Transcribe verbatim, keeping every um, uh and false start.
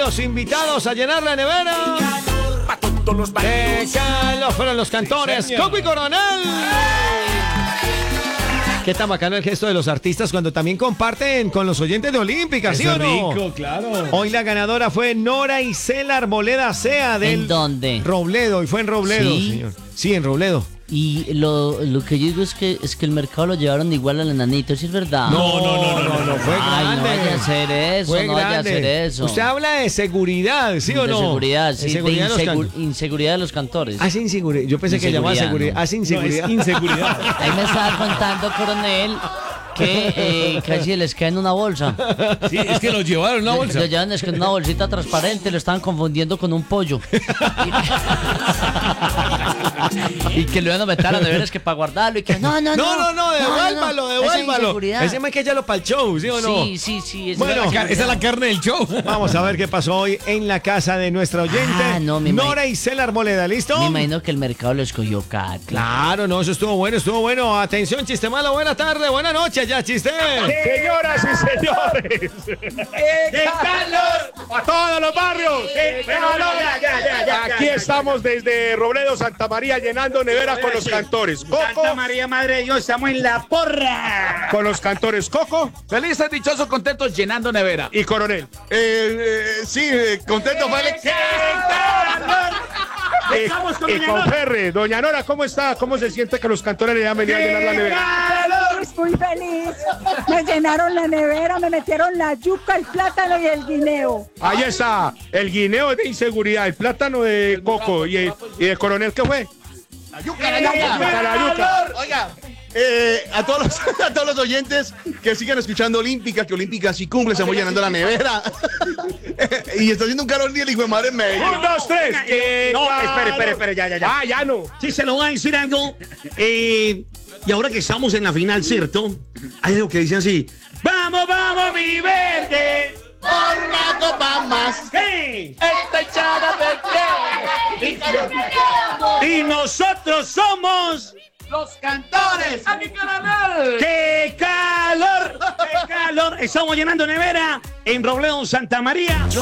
los invitados a llenar la nevera. ¡Qué calor! Fueron los cantores Sí, Coco y Coronel. Qué tan bacano el gesto de los artistas cuando también comparten con los oyentes de Olímpica, ¿sí Eso o es no? rico, claro. Hoy la ganadora fue Nora Isela Arboleda Sea del ¿En dónde? Robledo, y fue en Robledo, ¿Sí? señor. Sí, en Robledo. Y lo, lo que yo digo es que es que el mercado lo llevaron igual al enanito, ¿sí es verdad? No, no, no, no, no, no, fue Ay, grande. no vaya a hacer eso, Fue no vaya a grande. hacer eso. Usted habla de seguridad, ¿sí o de no? seguridad, sí, de, seguridad de los insegu- can- inseguridad de los cantores. Ah, sí, inseguridad. Yo pensé que llamaba Inseguridad, seguridad. no. Ah, sí, No, inseguridad. es inseguridad. Ahí me estaba contando, coronel, que eh, casi les cae en una bolsa. Sí, es que lo llevaron en una bolsa. Lo llevan es que en una bolsita transparente, lo estaban confundiendo con un pollo. Y, y que lo iban a meter a la nevera, es que para guardarlo. Y que no, no, No, no. no, no, devuélvalo, Esa devuélvalo. inseguridad. Ese me que ya lo para el show, ¿sí o no? Sí, sí, sí. esa Bueno, es la Esa es la carne del show. Vamos a ver qué pasó hoy en la casa de nuestra oyente, Ah, no, me Nora Isela Arboleda, ¿listo? Me imagino que el mercado lo escogió Cat. Claro, no, eso estuvo bueno, estuvo bueno. Atención, chiste malo, buena tarde, buena noche, ya, chiste. Señoras y señores, ¡Qué calor! a todos los barrios. ¡Qué calor! Ya, ya, ya, ya, Aquí ya, estamos desde Robledo, Santa María, llenando nevera con los cantores. Santa Coco, María, Madre de Dios, estamos en la porra. con los cantores Coco Felices, dichosos, contentos, llenando nevera. y Coronel. sí, contento, vale. ¡Qué calor! Y, Estamos con y Doña con Nora. Ferre. Doña Nora, ¿cómo está? ¿Cómo se siente que los cantores le han venido a llenar la ¡Qué nevera? calor! Muy feliz. Me llenaron la nevera, me metieron la yuca, el plátano y el guineo. Ahí está, el guineo es de inseguridad, el plátano de Coco y, y de Coronel, ¿qué fue? La yuca, la yuca, la yuca. Oiga, eh, a, todos los, a todos los oyentes que sigan escuchando Olímpica, que Olímpica sí cumple, estamos llenando la nevera. Y está haciendo un calor ni el hijo de madre en medio. Un, dos, tres. ¡Qué No, calor! espere, espere, espere, ya, ya, ya. Ah, ya no. Sí, se lo voy a decir algo. Eh, y ahora que estamos en la final, ¿cierto? Hay algo que dice así. ¡Vamos, vamos, mi verde! Por una copa más, ¡Hey! esta echada de pie. Y nosotros somos... Los cantores. ¡Qué calor! ¡Qué calor! Estamos llenando nevera en Robledo, Santa María.